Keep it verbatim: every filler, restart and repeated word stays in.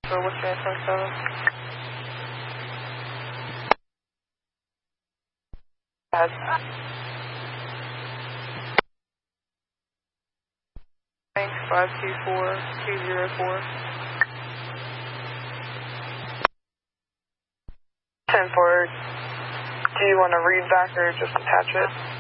So what's your twenty-seven? Bad. Thanks, five two four two zero four. ten four, do you want to read back or just attach it?